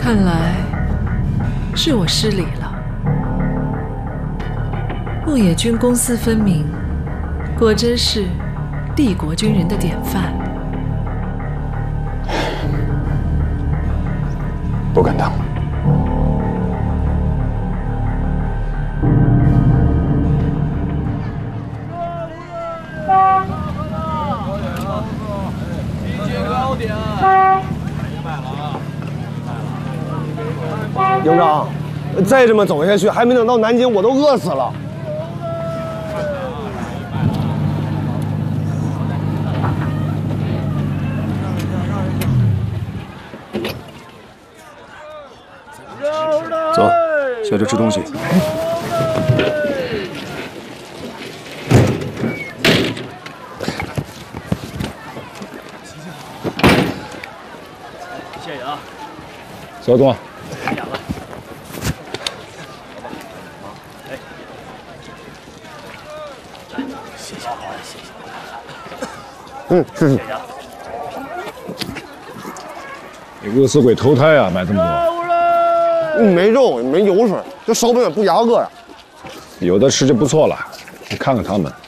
看来是我失礼了。牧野军公私分明，果真是帝国军人的典范。 不敢当。 营长，再这么走下去，还没等到南京，我都饿死了。 走，下车吃东西。 谢谢啊。 小东。 谢谢。 你饿死鬼投胎啊！买这么多。没肉，没油水，这烧饼也不牙饿呀。 有的吃就不错了。你看看他们，